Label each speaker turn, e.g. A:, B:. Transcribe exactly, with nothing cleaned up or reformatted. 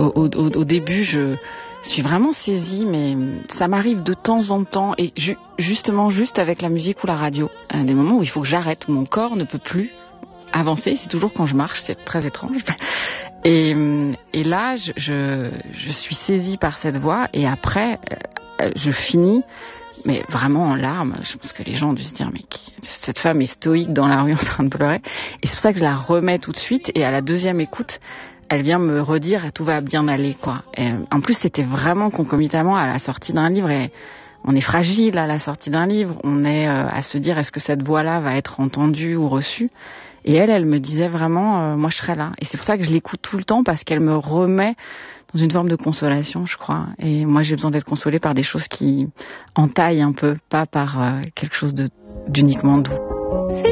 A: au, au, au début, je suis vraiment saisie, mais ça m'arrive de temps en temps, et ju- justement juste avec la musique ou la radio, à des moments où il faut que j'arrête, où mon corps ne peut plus avancer. C'est toujours quand je marche, c'est très étrange. Et, et là, je, je, je suis saisie par cette voix, et après, je finis, mais vraiment en larmes. Je pense que les gens ont dû se dire, mais qui, cette femme est stoïque dans la rue en train de pleurer. Et c'est pour ça que je la remets tout de suite, et à la deuxième écoute, elle vient me redire tout va bien aller, quoi. Et en plus, c'était vraiment concomitamment à la sortie d'un livre, et on est fragile à la sortie d'un livre. On est euh, à se dire, est-ce que cette voix-là va être entendue ou reçue? Et elle, elle me disait vraiment, euh, moi je serai là. Et c'est pour ça que je l'écoute tout le temps, parce qu'elle me remet dans une forme de consolation, je crois. Et moi, j'ai besoin d'être consolée par des choses qui entaillent un peu, pas par euh, quelque chose de, d'uniquement doux.
B: C'est